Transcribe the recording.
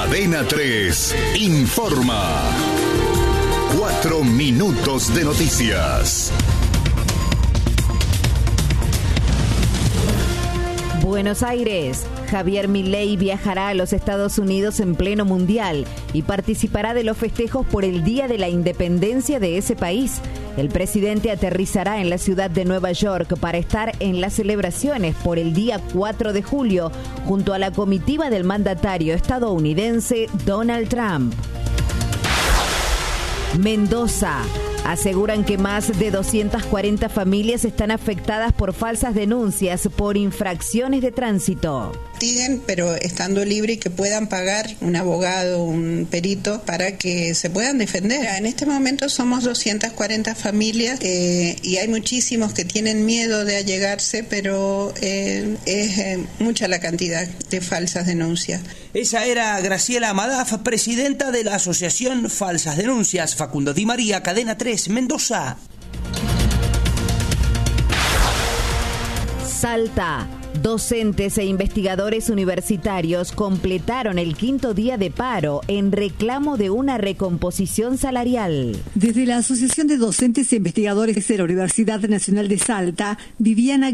Cadena 3 informa. 4 minutos de noticias. Buenos Aires. Javier Milei viajará a los Estados Unidos en pleno mundial y participará de los festejos por el Día de la Independencia de ese país. El presidente aterrizará en la ciudad de Nueva York para estar en las celebraciones por el día 4 de julio junto a la comitiva del mandatario estadounidense Donald Trump. Mendoza. Aseguran que más de 240 familias están afectadas por falsas denuncias por infracciones de tránsito. Pero estando libre y que puedan pagar un abogado, un perito, para que se puedan defender. En este momento somos 240 familias y hay muchísimos que tienen miedo de allegarse, pero es mucha la cantidad de falsas denuncias. Esa era Graciela Madaf, presidenta de la Asociación Falsas Denuncias. Facundo Di María, Cadena 3, Mendoza. Salta. Docentes e investigadores universitarios completaron el 5º día de paro en reclamo de una recomposición salarial. Desde la Asociación de Docentes e Investigadores de la Universidad Nacional de Salta, Viviana